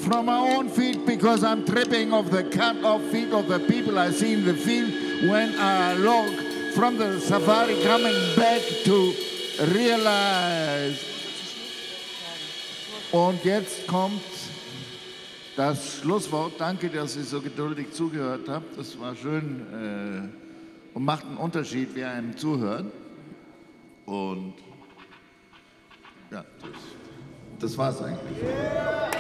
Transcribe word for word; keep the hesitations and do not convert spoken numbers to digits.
from my own feet because I'm tripping off the cut off feet of the people I see in the field when I log from the safari coming back to realize. Und jetzt kommt das Schlusswort. Danke, dass ihr so geduldig zugehört habt. Das war schön äh, und macht einen Unterschied, wer einem zuhört. Und ja, das, das war's eigentlich.